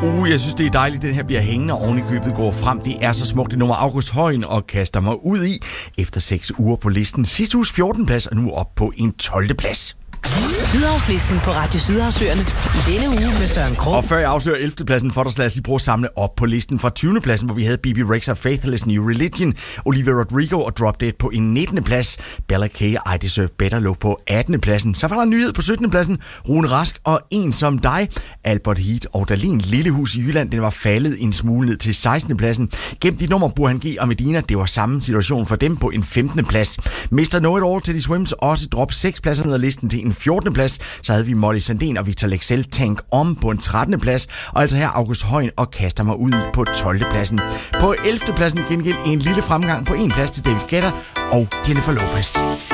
Jeg synes, det er dejligt, den her bliver hængende, og oven i købet går frem. Det er så smukt. Det nummer August Højen og kaster mig ud i efter 6 uger på listen. Sidste uges 14. plads, og nu op på en 12. plads. Sydhavslisten på Radio Sydhavsøerne i denne uge med Søren Krog. Og før jeg afslører 11. pladsen for dig, så lad os lige prøve at samle op på listen fra 20. pladsen, hvor vi havde BB Rexa, Faithless New Religion, Olivia Rodrigo og Drop Dead på en 19. plads, Bella K, I Deserve Better lå på 18. pladsen. Så var der en nyhed på 17. pladsen, Rune Rask og En som dig, Albert Heat og Dalin Lillehus i Jylland, den var faldet en smule ned til 16. pladsen. Gemt i nummer Burhan G og Medina, det var samme situation for dem på en 15. plads. Mr. Know It All til de Swims også drop 6 pladser ned ad listen til en 14. plads. Så havde vi Molly Sandén og Victor Lexell Tank Om på en 13. plads, og altså her August Højen og kaster mig ud i på 12. pladsen. På 11. pladsen gengæld en lille fremgang på en plads til David Guetta og Jennifer Lopez.